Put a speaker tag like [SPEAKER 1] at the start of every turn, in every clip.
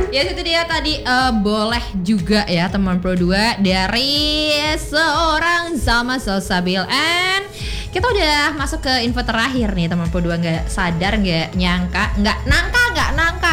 [SPEAKER 1] Ya itu dia tadi boleh juga ya teman Pro 2 dari seorang Zalma Salsabil. And kita udah masuk ke info terakhir nih teman Pro 2, nggak sadar, nggak nyangka, nggak nangka.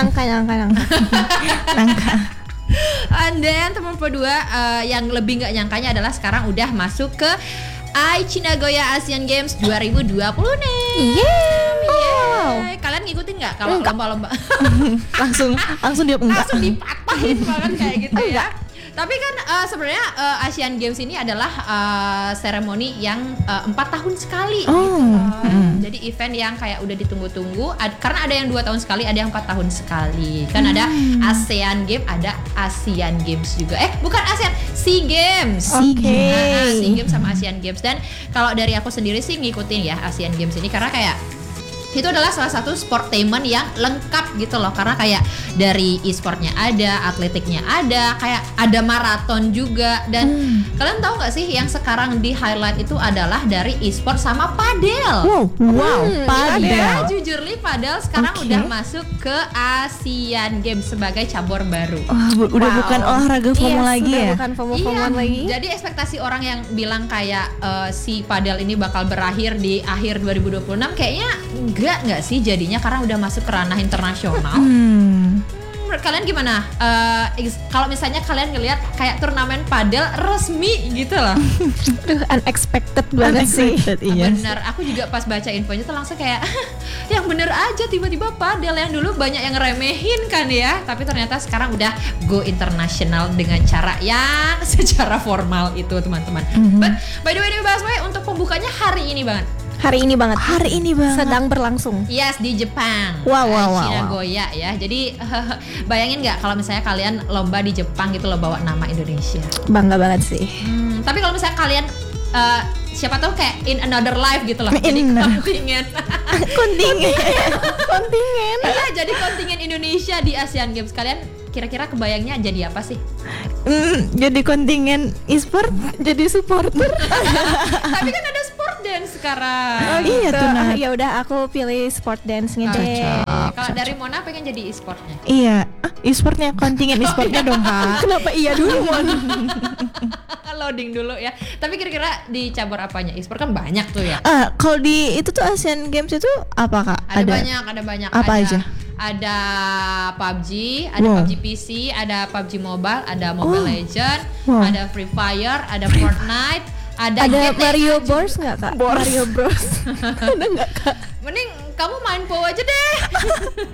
[SPEAKER 1] And then teman Pro 2 yang lebih nggak nyangkanya adalah sekarang udah masuk ke Aichi Nagoya Asian Games 2020 nih.
[SPEAKER 2] Wow.
[SPEAKER 1] Kalian ngikutin nggak kalau lomba-lomba?
[SPEAKER 2] langsung dia enggak.
[SPEAKER 1] Langsung dipatahin banget kayak gitu ya. Tapi kan sebenarnya Asian Games ini adalah seremoni yang 4 tahun sekali gitu. Jadi event yang kayak udah ditunggu-tunggu karena ada yang 2 tahun sekali, ada yang 4 tahun sekali. Kan ada ASEAN Games, ada Asian Games juga. Bukan ASEAN, SEA Games. SEA Games sama Asian Games. Dan kalau dari aku sendiri sih ngikutin ya Asian Games ini karena kayak itu adalah salah satu sportainment yang lengkap gitu loh, karena kayak dari e-sportnya ada, atletiknya ada, kayak ada maraton juga. Dan kalian tahu nggak sih yang sekarang di highlight itu adalah dari e-sport sama padel.
[SPEAKER 2] Padel.
[SPEAKER 1] Ya, jujur li padel sekarang udah masuk ke Asian Games sebagai cabur baru.
[SPEAKER 2] Udah bukan olahraga FOMO lagi ya?
[SPEAKER 3] Bukan FOMO-FOMOan lagi.
[SPEAKER 1] Jadi ekspektasi orang yang bilang kayak si padel ini bakal berakhir di akhir 2026 kayaknya enggak sih jadinya, karena udah masuk ke ranah internasional. Menurut kalian gimana? Kalau misalnya kalian ngelihat kayak turnamen padel resmi gitu loh.
[SPEAKER 3] Unexpected banget sih.
[SPEAKER 2] Iya.
[SPEAKER 1] Bener, aku juga pas baca infonya tuh langsung kayak yang bener aja, tiba-tiba padel yang dulu banyak yang remehin kan ya, tapi ternyata sekarang udah go internasional dengan cara yang secara formal itu teman-teman. But by the way untuk pembukanya hari ini banget.
[SPEAKER 3] Hari ini banget.
[SPEAKER 1] Sedang
[SPEAKER 3] Sedang berlangsung.
[SPEAKER 1] Yes, di Jepang.
[SPEAKER 3] Wow.
[SPEAKER 1] Nagoya ya. Jadi bayangin nggak kalau misalnya kalian lomba di Jepang gitu loh bawa nama Indonesia.
[SPEAKER 3] Bangga banget sih.
[SPEAKER 1] Tapi kalau misalnya kalian siapa tahu kayak in another life gitu loh. Jadi kontingen. Iya, jadi kontingen Indonesia di Asian Games. Kalian kira-kira kebayangnya jadi apa sih?
[SPEAKER 2] Jadi kontingen e-sport, jadi supporter.
[SPEAKER 1] Tapi kan ada sport dance sekarang.
[SPEAKER 2] Iya tuh.
[SPEAKER 3] Ya udah aku pilih sport dance-nya deh.
[SPEAKER 1] Kalau dari Mona pengen jadi e-sportnya.
[SPEAKER 2] Iya, e-sportnya, kontingen e-sportnya dong Kak.
[SPEAKER 3] Kenapa iya dulu, Mon?
[SPEAKER 1] Loading dulu ya. Tapi kira-kira di cabur apanya? E-sport kan banyak tuh ya.
[SPEAKER 2] Kalau di itu tuh Asian Games itu apa Kak?
[SPEAKER 1] Ada banyak.
[SPEAKER 2] Apa aja?
[SPEAKER 1] Ada PUBG, ada PUBG PC, ada PUBG Mobile, ada Mobile Legend, ada Free Fire, ada Fortnite, ada
[SPEAKER 3] Mario Bros nggak Kak? Mario Bros. Ada nggak Kak?
[SPEAKER 1] Mending kamu main PUBG aja deh.